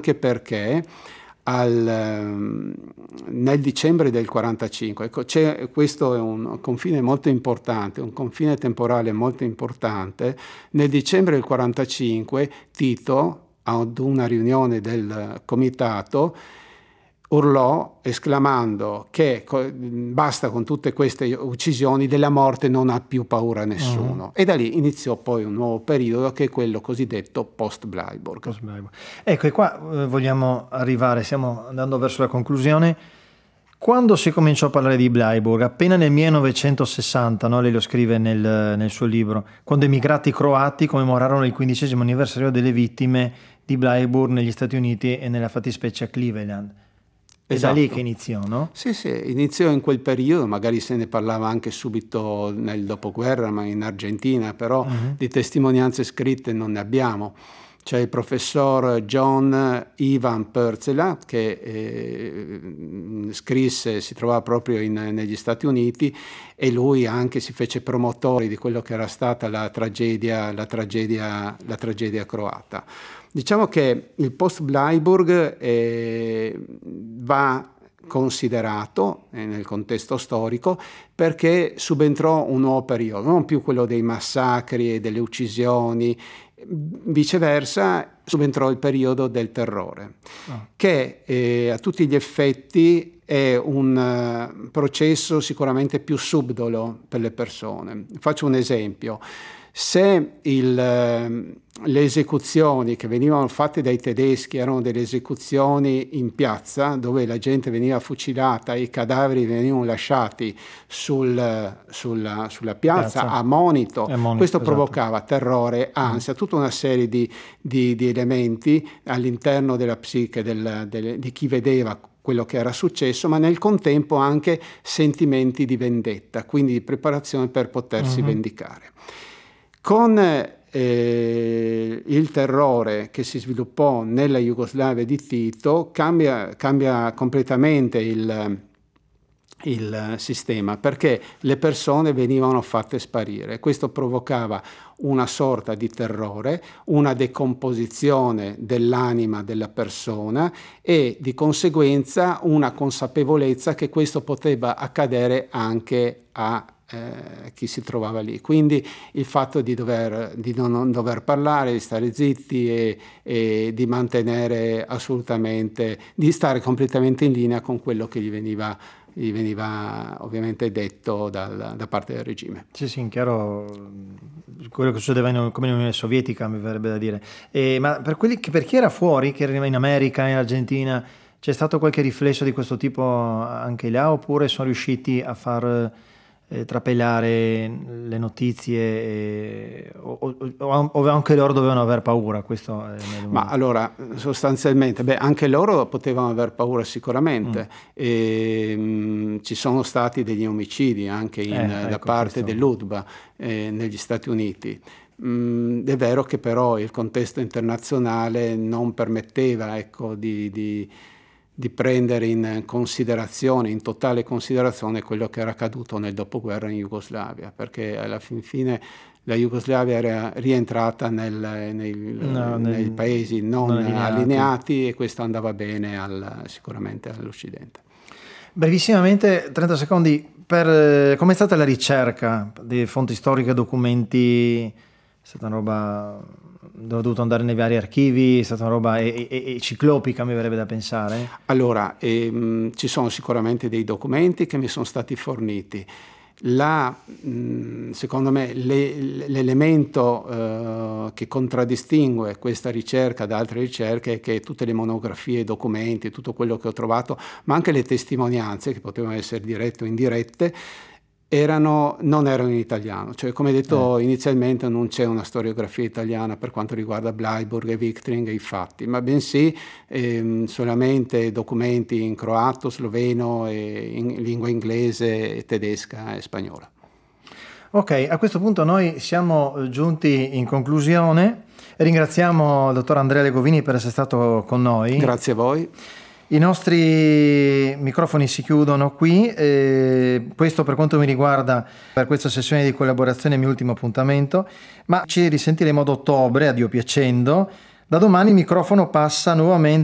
anche perché nel dicembre del 45, ecco, questo è un confine molto importante, un confine temporale molto importante. Nel dicembre del 45 Tito, ad una riunione del comitato, urlò esclamando che basta con tutte queste uccisioni, della morte non ha più paura nessuno. E da lì iniziò poi un nuovo periodo, che è quello cosiddetto post-Bleiburg. Ecco, e qua vogliamo arrivare, stiamo andando verso la conclusione. Quando si cominciò a parlare di Bleiburg? Appena nel 1960, no? Lei lo scrive nel suo libro, quando emigrati croati commemorarono il 15° anniversario delle vittime di Bleiburg negli Stati Uniti e nella fattispecie a Cleveland. Esatto. Da lì che iniziò, no? Sì, iniziò in quel periodo, magari se ne parlava anche subito nel dopoguerra, ma in Argentina, però di testimonianze scritte non ne abbiamo. C'è il professor John Ivan Purcell che scrisse, si trovava proprio negli Stati Uniti, e lui anche si fece promotore di quello che era stata la tragedia croata. Diciamo che il post-Bleiburg va considerato nel contesto storico perché subentrò un nuovo periodo, non più quello dei massacri e delle uccisioni. Viceversa subentrò il periodo del terrore, che a tutti gli effetti è un processo sicuramente più subdolo per le persone. Faccio un esempio. Se le esecuzioni che venivano fatte dai tedeschi erano delle esecuzioni in piazza, dove la gente veniva fucilata e i cadaveri venivano lasciati sulla piazza a monito, questo provocava terrore, ansia, tutta una serie di elementi all'interno della psiche di chi vedeva quello che era successo, ma nel contempo anche sentimenti di vendetta, quindi di preparazione per potersi vendicare. Con il terrore che si sviluppò nella Jugoslavia di Tito cambia completamente il sistema, perché le persone venivano fatte sparire. Questo provocava una sorta di terrore, una decomposizione dell'anima della persona e di conseguenza una consapevolezza che questo poteva accadere anche a chi si trovava lì. Quindi il fatto di non dover parlare, di stare zitti e di mantenere assolutamente, di stare completamente in linea con quello che gli veniva ovviamente detto da parte del regime. Sì, in chiaro quello che succedeva come in Unione Sovietica, mi verrebbe da dire. Ma per chi era fuori, che era in America, in Argentina, c'è stato qualche riflesso di questo tipo anche là, oppure sono riusciti a far trapelare le notizie o anche loro dovevano aver paura? Questo ma allora sostanzialmente anche loro potevano aver paura sicuramente. Ci sono stati degli omicidi anche da parte dell'UDBA negli Stati Uniti. È vero che però il contesto internazionale non permetteva di prendere in totale considerazione quello che era accaduto nel dopoguerra in Jugoslavia, perché alla fine la Jugoslavia era rientrata nei paesi non allineati e questo andava bene sicuramente all'Occidente. Brevissimamente, 30 secondi, come è stata la ricerca di fonti storiche, documenti? È stata una roba, ho dovuto andare nei vari archivi, è stata una roba ciclopica, mi verrebbe da pensare. Allora, ci sono sicuramente dei documenti che mi sono stati forniti. Secondo me l'elemento che contraddistingue questa ricerca da altre ricerche è che tutte le monografie, i documenti, tutto quello che ho trovato, ma anche le testimonianze, che potevano essere dirette o indirette, non erano in italiano. Cioè, come detto inizialmente, non c'è una storiografia italiana per quanto riguarda Bleiburg e Viktring e i fatti, ma bensì solamente documenti in croato, sloveno, e in lingua inglese, tedesca e spagnola. Ok, a questo punto noi siamo giunti in conclusione. Ringraziamo il dottor Andrea Legovini per essere stato con noi. Grazie a voi. I nostri microfoni si chiudono qui, questo per quanto mi riguarda per questa sessione di collaborazione è il mio ultimo appuntamento, ma ci risentiremo ad ottobre, a Dio piacendo. Da domani il microfono passa nuovamente